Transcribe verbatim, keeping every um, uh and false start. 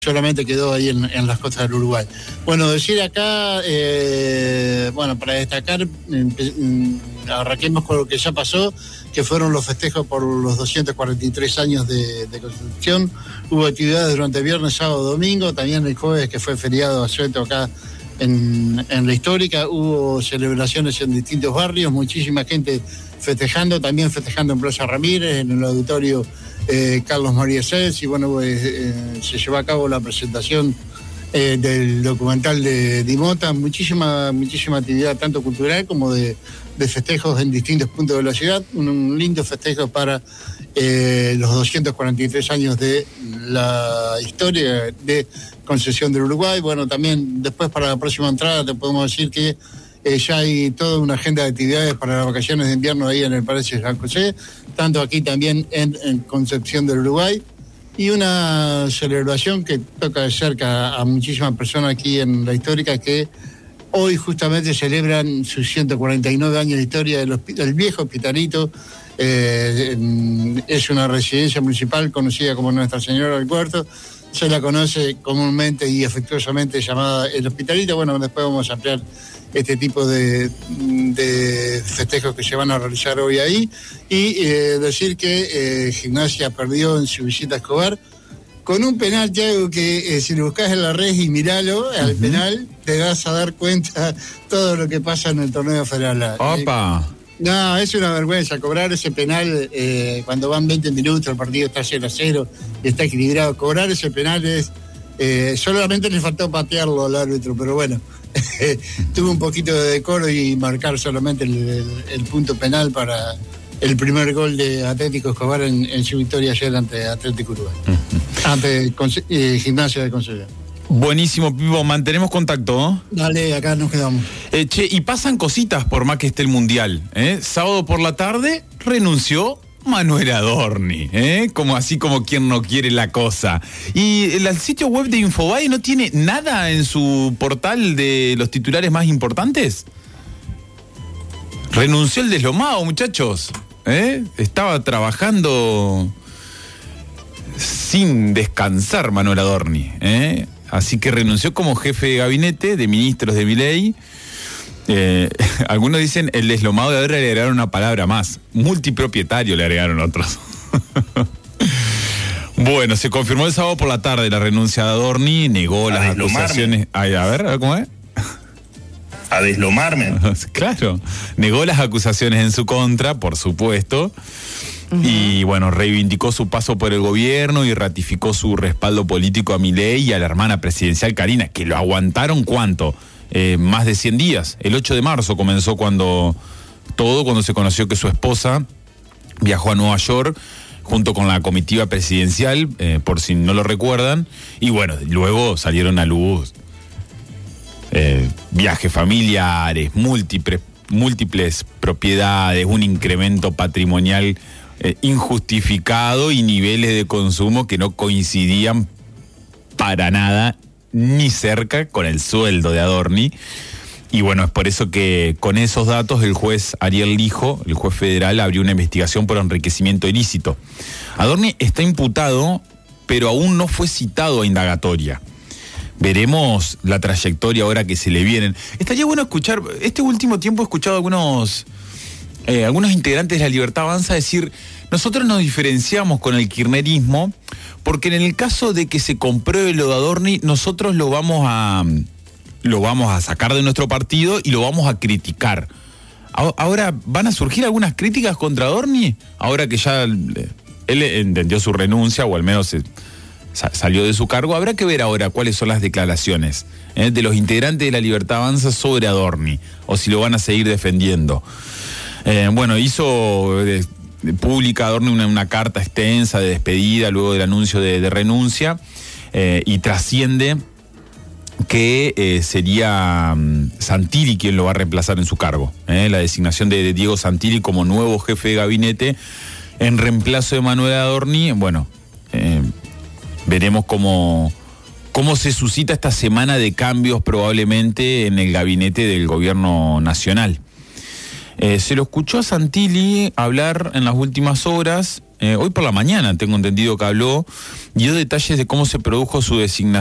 solamente quedó ahí en, en las costas del Uruguay. Bueno, decir acá, eh, bueno, para destacar, eh, arranquemos con lo que ya pasó, que fueron los festejos por los doscientos cuarenta y tres años de, de Constitución. Hubo actividades durante viernes, sábado, domingo, también el jueves, que fue feriado asueto acá en, en la Histórica. Hubo celebraciones en distintos barrios, muchísima gente festejando, también festejando en Plaza Ramírez, en el auditorio eh, Carlos María Sés, y bueno, eh, eh, se llevó a cabo la presentación eh, del documental de Dimota, muchísima, muchísima actividad, tanto cultural como de, de festejos en distintos puntos de la ciudad, un, un lindo festejo para eh, los doscientos cuarenta y tres años de la historia de concesión del Uruguay. Bueno, también después para la próxima entrada te podemos decir que Eh, ya hay toda una agenda de actividades para las vacaciones de invierno ahí en el Palacio de San José, tanto aquí también en, en Concepción del Uruguay, y una celebración que toca de cerca a muchísimas personas aquí en la Histórica, que hoy justamente celebran sus ciento cuarenta y nueve años de historia del, del viejo Hospitalito. Eh, es una residencia municipal conocida como Nuestra Señora del Puerto. Se la conoce comúnmente y afectuosamente llamada el Hospitalito. Bueno, después vamos a ampliar este tipo de, de festejos que se van a realizar hoy ahí. Y eh, decir que eh, Gimnasia perdió en su visita a Escobar con un penal, Thiago, que eh, si lo buscas en la red y miralo, uh-huh. al penal, te vas a dar cuenta todo lo que pasa en el torneo federal. ¡Opa! Eh, No, es una vergüenza cobrar ese penal eh, cuando van veinte minutos, el partido está cero a cero, está equilibrado. Cobrar ese penal es... Eh, solamente le faltó patearlo al árbitro, pero bueno, tuvo un poquito de decoro y marcar solamente el, el, el punto penal para el primer gol de Atlético Escobar en, en su victoria ayer ante Atlético Uruguay, uh-huh. ante eh, Gimnasia de Concepción. Buenísimo, Pipo, mantenemos contacto, ¿no? Dale, acá nos quedamos. Eh, che, y pasan cositas por más que esté el Mundial, ¿eh? Sábado por la tarde renunció Manuel Adorni, ¿eh? Como así como quien no quiere la cosa. Y el, el sitio web de Infobae no tiene nada en su portal de los titulares más importantes. Renunció el deslomado, muchachos, ¿eh? Estaba trabajando sin descansar Manuel Adorni, ¿eh? Así que renunció como jefe de gabinete de ministros de Milei. Eh, algunos dicen el deslomado, de ahora le agregaron una palabra más. Multipropietario le agregaron otros. Bueno, se confirmó el sábado por la tarde la renuncia de Adorni, negó a las acusaciones. Ay, a ver, ¿cómo es? A deslomarme. Claro, negó las acusaciones en su contra, por supuesto. Uh-huh. Y bueno, reivindicó su paso por el gobierno y ratificó su respaldo político a Milei y a la hermana presidencial Karina, que lo aguantaron ¿cuánto? Eh, más de cien días. El ocho de marzo comenzó cuando todo, cuando se conoció que su esposa viajó a Nueva York junto con la comitiva presidencial, eh, por si no lo recuerdan, y bueno, luego salieron a luz eh, viajes familiares, múltiples, múltiples propiedades, un incremento patrimonial Eh, injustificado y niveles de consumo que no coincidían para nada ni cerca con el sueldo de Adorni. Y bueno, es por eso que con esos datos el juez Ariel Lijo, el juez federal, abrió una investigación por enriquecimiento ilícito. Adorni está imputado, pero aún no fue citado a indagatoria. Veremos la trayectoria ahora que se le vienen. Estaría bueno escuchar, este último tiempo he escuchado algunos... Eh, algunos integrantes de la Libertad Avanza decir, nosotros nos diferenciamos con el kirchnerismo porque en el caso de que se compruebe lo de Adorni, nosotros lo vamos a lo vamos a sacar de nuestro partido y lo vamos a criticar. Ahora, ¿van a surgir algunas críticas contra Adorni? Ahora que ya él entendió su renuncia, o al menos se, salió de su cargo, habrá que ver ahora cuáles son las declaraciones eh, de los integrantes de la Libertad Avanza sobre Adorni, o si lo van a seguir defendiendo. Eh, bueno, hizo eh, pública Adorni una, una carta extensa de despedida luego del anuncio de, de renuncia, eh, y trasciende que eh, sería um, Santilli quien lo va a reemplazar en su cargo. Eh, la designación de, de Diego Santilli como nuevo jefe de gabinete en reemplazo de Manuel Adorni. Bueno, eh, veremos cómo, cómo se suscita esta semana de cambios probablemente en el gabinete del gobierno nacional. Eh, se lo escuchó a Santilli hablar en las últimas horas eh, hoy por la mañana tengo entendido que habló, dio detalles de cómo se produjo su designación